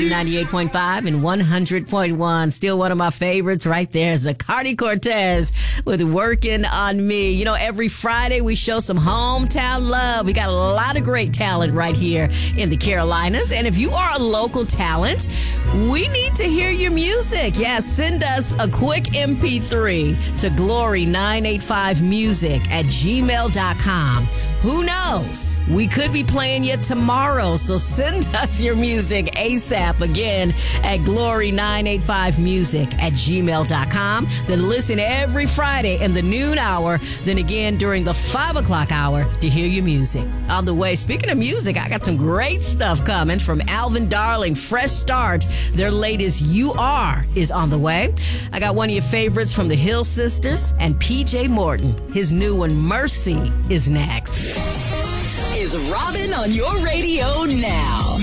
Beauty 98.5 and 100.1. Still one of my favorites right there is Zacardi Cortez with Working on Me. You know, every Friday we show some hometown love. We got a lot of great talent right here in the Carolinas. And if you are a local talent, we need to hear your music. Yes, send us a quick MP3 to glory985music@gmail.com. Who knows? We could be playing you tomorrow, so send us your music ASAP again at glory985music@gmail.com. Then listen every Friday in the noon hour, then again during the 5 o'clock hour to hear your music. On the way, speaking of music, I got some great stuff coming from Alvin Darling, Fresh Start. Their latest You Are is on the way. I got one of your favorites from the Hill Sisters and PJ Morton. His new one, Mercy, is next. Is Robin on your radio now?